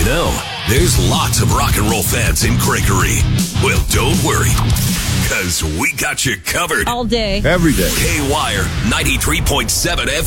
You know, there's lots of rock and roll fans in Gregory. Well, don't worry, because we got you covered. All day. Every day. K-Wire 93.7 FM.